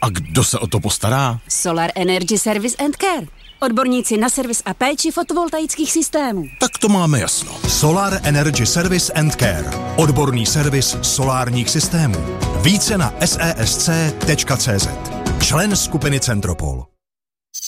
A kdo se o to postará? Solar Energy Service and Care. Odborníci na servis a péči fotovoltaických systémů. Tak to máme jasno. Solar Energy Service and Care. Odborný servis solárních systémů. Více na sesc.cz. Člen skupiny Centropol.